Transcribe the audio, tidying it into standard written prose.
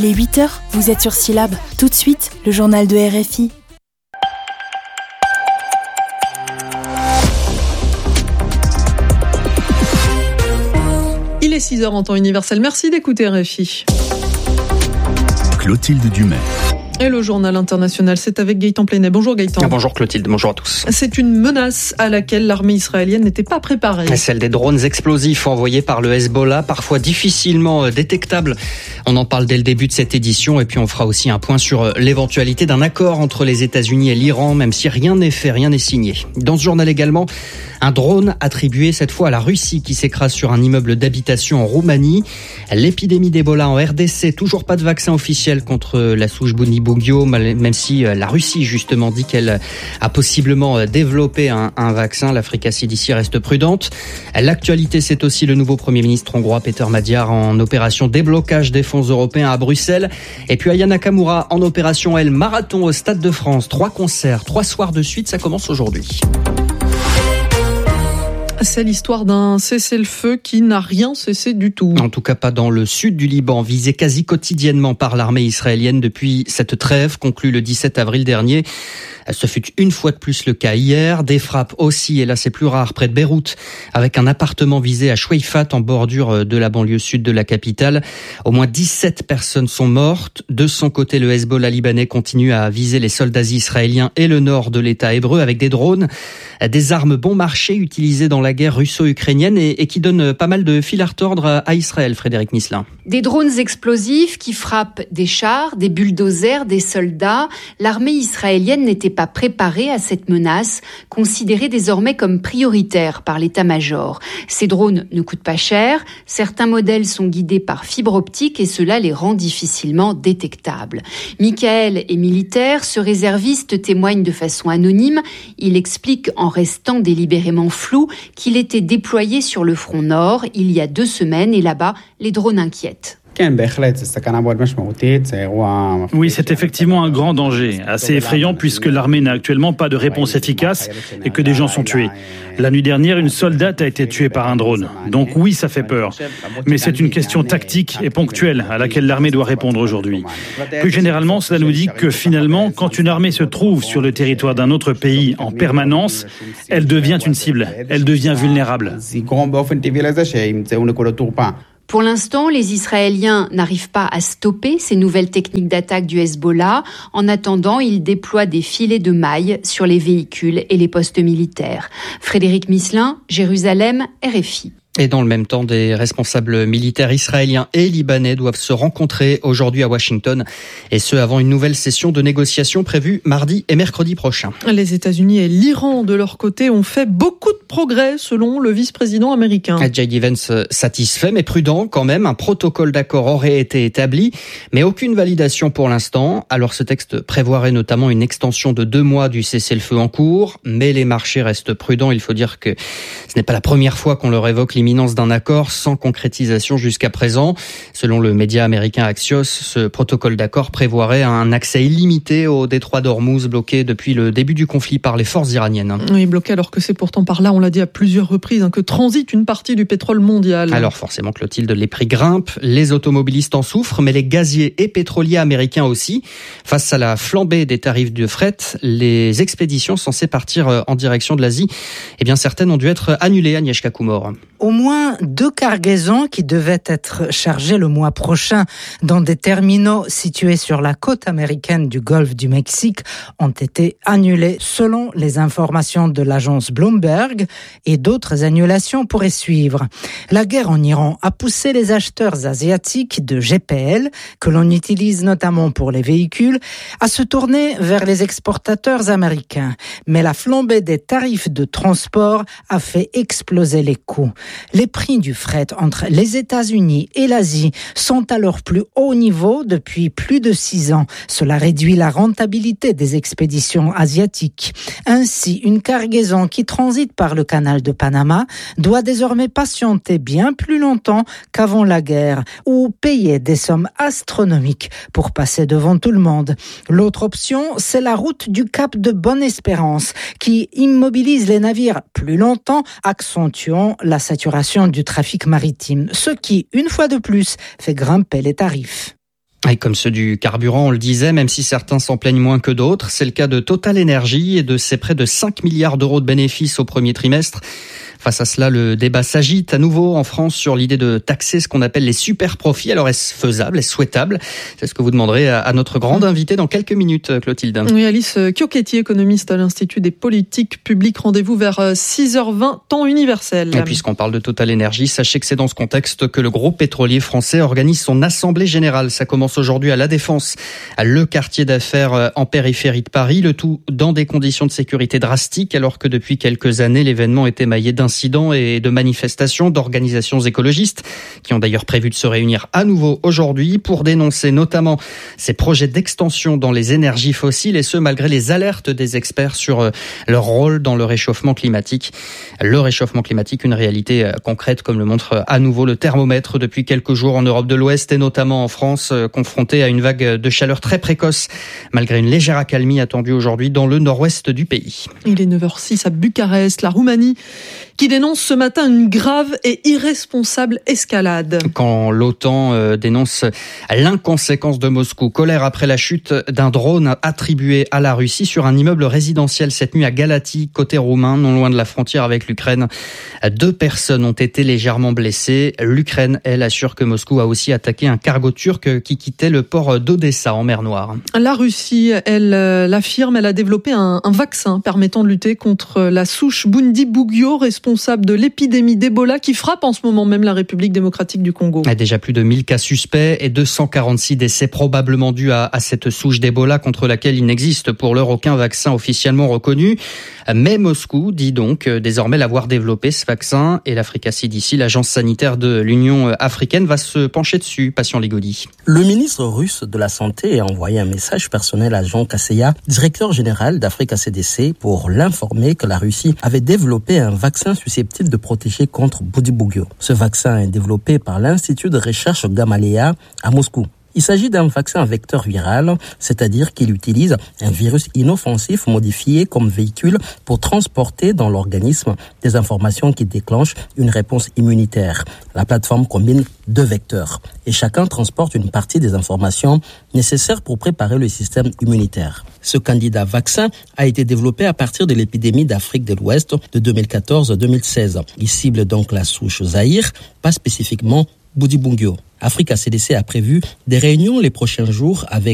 Il est 8h, vous êtes sur Syllab. Tout de suite, le journal de RFI. Il est 6h en temps universel. Merci d'écouter RFI. Clotilde Dumais. Et le journal international, c'est avec Gaëtan Plenay. Bonjour Gaëtan. Bonjour Clotilde, bonjour à tous. C'est une menace à laquelle l'armée israélienne n'était pas préparée. Celle des drones explosifs envoyés par le Hezbollah, parfois difficilement détectables. On en parle dès le début de cette édition et puis on fera aussi un point sur l'éventualité d'un accord entre les États-Unis et l'Iran, même si rien n'est fait, rien n'est signé. Dans ce journal également, un drone attribué cette fois à la Russie qui s'écrase sur un immeuble d'habitation en Roumanie. L'épidémie d'Ebola en RDC, toujours pas de vaccin officiel contre la souche Bundibugyo, même si la Russie justement dit qu'elle a possiblement développé un vaccin. L'Afrique d'ici reste prudente. L'actualité, c'est aussi le nouveau Premier ministre hongrois Péter Magyar en opération déblocage des fonds européens à Bruxelles. Et puis Aya Nakamura en opération marathon au Stade de France. 3 concerts, 3 soirs de suite, ça commence aujourd'hui. C'est l'histoire d'un cessez-le-feu qui n'a rien cessé du tout. En tout cas pas dans le sud du Liban, visé quasi quotidiennement par l'armée israélienne depuis cette trêve conclue le 17 avril dernier. Ce fut une fois de plus le cas hier. Des frappes aussi, et là c'est plus rare, près de Beyrouth, avec un appartement visé à Choueifat en bordure de la banlieue sud de la capitale. Au moins 17 personnes sont mortes. De son côté, le Hezbollah libanais continue à viser les soldats israéliens et le nord de l'État hébreu avec des drones, des armes bon marché utilisées dans la guerre russo-ukrainienne et qui donnent pas mal de fil à retordre à Israël, Frédéric Misselin. Des drones explosifs qui frappent des chars, des bulldozers, des soldats. L'armée israélienne n'était pas préparée à cette menace, considérée désormais comme prioritaire par l'état-major. Ces drones ne coûtent pas cher, certains modèles sont guidés par fibre optique et cela les rend difficilement détectables. Michael est militaire, ce réserviste témoigne de façon anonyme. Il explique en restant délibérément flou qu'il était déployé sur le front nord il y a 2 semaines et là-bas, les drones inquiètent. Oui, c'est effectivement un grand danger, assez effrayant puisque l'armée n'a actuellement pas de réponse efficace et que des gens sont tués. La nuit dernière, une soldate a été tuée par un drone. Donc oui, ça fait peur. Mais c'est une question tactique et ponctuelle à laquelle l'armée doit répondre aujourd'hui. Plus généralement, cela nous dit que finalement, quand une armée se trouve sur le territoire d'un autre pays en permanence, elle devient une cible, elle devient vulnérable. Pour l'instant, les Israéliens n'arrivent pas à stopper ces nouvelles techniques d'attaque du Hezbollah. En attendant, ils déploient des filets de mailles sur les véhicules et les postes militaires. Frédéric Misselin, Jérusalem, RFI. Et dans le même temps, des responsables militaires israéliens et libanais doivent se rencontrer aujourd'hui à Washington, et ce avant une nouvelle session de négociations prévue mardi et mercredi prochain. Les États-Unis et l'Iran, de leur côté, ont fait beaucoup de progrès, selon le vice-président américain. J.D. Vance satisfait, mais prudent quand même. Un protocole d'accord aurait été établi, mais aucune validation pour l'instant. Alors ce texte prévoirait notamment une extension de 2 mois du cessez-le-feu en cours, mais les marchés restent prudents. Il faut dire que ce n'est pas la première fois qu'on leur évoque l'imminence d'un accord sans concrétisation jusqu'à présent. Selon le média américain Axios, ce protocole d'accord prévoirait un accès illimité au détroit d'Ormuz, bloqué depuis le début du conflit par les forces iraniennes. Oui, bloqué alors que c'est pourtant par là, on l'a dit à plusieurs reprises, que transite une partie du pétrole mondial. Alors forcément, Clotilde, les prix grimpent, les automobilistes en souffrent, mais les gaziers et pétroliers américains aussi. Face à la flambée des tarifs de fret, les expéditions censées partir en direction de l'Asie, certaines ont dû être annulées, Agnieszka Kumor. Au moins 2 cargaisons qui devaient être chargées le mois prochain dans des terminaux situés sur la côte américaine du golfe du Mexique ont été annulées selon les informations de l'agence Bloomberg, et d'autres annulations pourraient suivre. La guerre en Iran a poussé les acheteurs asiatiques de GPL, que l'on utilise notamment pour les véhicules, à se tourner vers les exportateurs américains. Mais la flambée des tarifs de transport a fait exploser les coûts. Les prix du fret entre les États-Unis et l'Asie sont à leur plus haut niveau depuis plus de 6 ans. Cela réduit la rentabilité des expéditions asiatiques. Ainsi, une cargaison qui transite par le canal de Panama doit désormais patienter bien plus longtemps qu'avant la guerre, ou payer des sommes astronomiques pour passer devant tout le monde. L'autre option, c'est la route du Cap de Bonne-Espérance, qui immobilise les navires plus longtemps, accentuant la saturation du trafic maritime, ce qui, une fois de plus, fait grimper les tarifs. Et comme ceux du carburant, on le disait, même si certains s'en plaignent moins que d'autres, c'est le cas de Total Energy et de ses près de 5 milliards d'euros de bénéfices au premier trimestre. Face à cela, le débat s'agite à nouveau en France sur l'idée de taxer ce qu'on appelle les super profits. Alors est-ce faisable, est-ce souhaitable ? C'est ce que vous demanderez à notre grande invitée dans quelques minutes, Clotilde. Oui, Alice Chiocchetti, économiste à l'Institut des politiques publiques. Rendez-vous vers 6h20, temps universel. Et puisqu'on parle de Total Energy, sachez que c'est dans ce contexte que le groupe pétrolier français organise son assemblée générale. Ça commence aujourd'hui à La Défense, le quartier d'affaires en périphérie de Paris. Le tout dans des conditions de sécurité drastiques, alors que depuis quelques années, l'événement est émaillé d'incidents et de manifestations d'organisations écologistes qui ont d'ailleurs prévu de se réunir à nouveau aujourd'hui pour dénoncer notamment ces projets d'extension dans les énergies fossiles, et ce malgré les alertes des experts sur leur rôle dans le réchauffement climatique. Le réchauffement climatique, une réalité concrète comme le montre à nouveau le thermomètre depuis quelques jours en Europe de l'Ouest et notamment en France, confronté à une vague de chaleur très précoce malgré une légère accalmie attendue aujourd'hui dans le nord-ouest du pays. Il est 9h06 à Bucarest, la Roumanie, qui dénonce ce matin une grave et irresponsable escalade. Quand l'OTAN dénonce l'inconséquence de Moscou, colère après la chute d'un drone attribué à la Russie sur un immeuble résidentiel cette nuit à Galați, côté roumain, non loin de la frontière avec l'Ukraine. 2 personnes ont été légèrement blessées. L'Ukraine, elle, assure que Moscou a aussi attaqué un cargo turc qui quittait le port d'Odessa en mer Noire. La Russie, elle l'affirme, elle a développé un vaccin permettant de lutter contre la souche Bundibugyo, responsable de l'épidémie d'Ebola qui frappe en ce moment même la République démocratique du Congo. Il y a déjà plus de 1000 cas suspects et 246 décès probablement dus à cette souche d'Ebola contre laquelle il n'existe pour l'heure aucun vaccin officiellement reconnu. Mais Moscou dit donc désormais l'avoir développé, ce vaccin, et l'Africa CDC, l'agence sanitaire de l'Union africaine, va se pencher dessus. Patient Ligodi. Le ministre russe de la Santé a envoyé un message personnel à Jean Kaseya, directeur général d'Africa CDC, pour l'informer que la Russie avait développé un vaccin susceptible de protéger contre Bundibugyo. Ce vaccin est développé par l'Institut de recherche Gamaleya à Moscou. Il s'agit d'un vaccin vecteur viral, c'est-à-dire qu'il utilise un virus inoffensif modifié comme véhicule pour transporter dans l'organisme des informations qui déclenchent une réponse immunitaire. La plateforme combine 2 vecteurs et chacun transporte une partie des informations nécessaires pour préparer le système immunitaire. Ce candidat vaccin a été développé à partir de l'épidémie d'Afrique de l'Ouest de 2014-2016. Il cible donc la souche Zaïre, pas spécifiquement Bundibugyo. Africa CDC a prévu des réunions les prochains jours avec